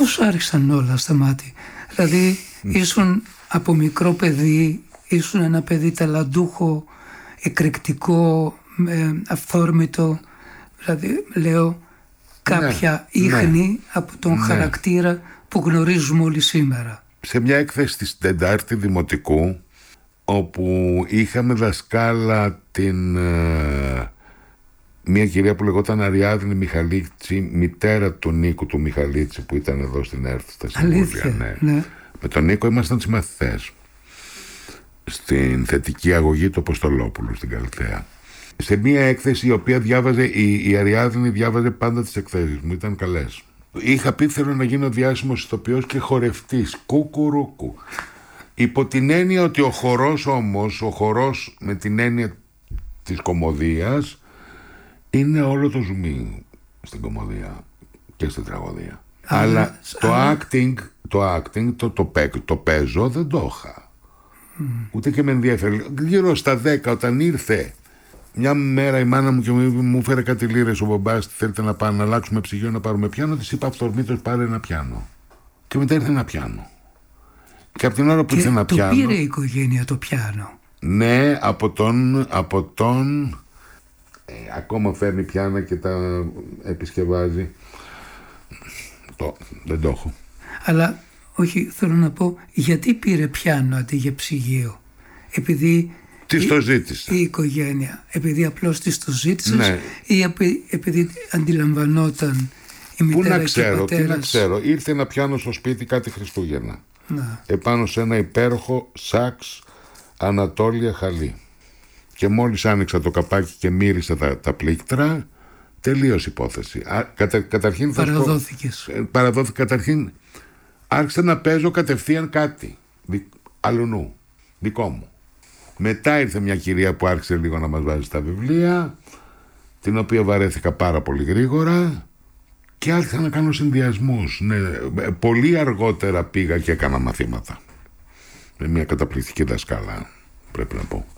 πώς άρχισαν όλα, Σταμάτη? Δηλαδή ήσουν από μικρό παιδί, ήσουν ένα παιδί ταλαντούχο, εκρηκτικό, αυθόρμητο, δηλαδή λέω κάποια ίχνη από τον χαρακτήρα που γνωρίζουμε όλοι σήμερα. Σε μια έκθεση της Τετάρτη Δημοτικού, όπου είχαμε δασκάλα μια κυρία που λεγόταν Αριάδνη Μιχαλίτση, μητέρα του Νίκου του Μιχαλίτση, που ήταν εδώ στην ΕΡΤ στα Συμβούλια. Ναι. Με τον Νίκο ήμασταν συμμαθητές στην θετική αγωγή του Αποστολόπουλου στην Καλυθέα. Σε μια έκθεση η οποία διάβαζε, η Αριάδνη διάβαζε πάντα τις εκθέσεις μου, ήταν καλές. Είχα πει θέλω να γίνω διάσημος ηθοποιός και χορευτής, κουκουρούκου. Υπό την έννοια ότι ο χορός όμως, ο χορός με την έννοια της κωμωδίας, είναι όλο το ζουμί στην κωμωδία και στην τραγωδία. Αλλά το παίζω δεν το είχα. Ούτε και με ενδιαφέρει. Γύρω στα 10 όταν ήρθε μια μέρα η μάνα μου και μου φέρε κάτι λίρες ο μπαμπάς, θέλετε να πάμε να αλλάξουμε ψυγείο, να πάρουμε πιάνο, της είπα αυθορμήτως πάρε ένα πιάνο. Και μετά ήρθε ένα πιάνο. Και από την ώρα που ήρθε ένα πιάνο... το πήρε η οικογένεια το πιάνο. Ναι, από τον ακόμα φέρνει πιάνα και τα επισκευάζει. Δεν το έχω. Αλλά όχι, θέλω να πω, γιατί πήρε πιάνο αντί για ψυγείο? Επειδή της το ζήτησε η οικογένεια, επειδή απλώς της το ζήτησε, ναι. Ή επειδή αντιλαμβανόταν η μητέρα και ο πατέρας? Τι να ξέρω, ήρθε ένα πιάνο στο σπίτι κάτι Χριστούγεννα, επάνω σε ένα υπέροχο σάξ Ανατόλια Χαλή, και μόλις άνοιξα το καπάκι και μύρισα τα πλήκτρα, τελείωσε υπόθεση. Καταρχήν παραδόθηκες. Καταρχήν άρχισα να παίζω κατευθείαν κάτι αλλουνού, δικό μου. Μετά ήρθε μια κυρία που άρχισε λίγο να μας βάζει στα βιβλία, την οποία βαρέθηκα πάρα πολύ γρήγορα και άρχισα να κάνω συνδυασμούς. Ναι, πολύ αργότερα πήγα και έκανα μαθήματα με μια καταπληκτική δασκάλα, πρέπει να πω.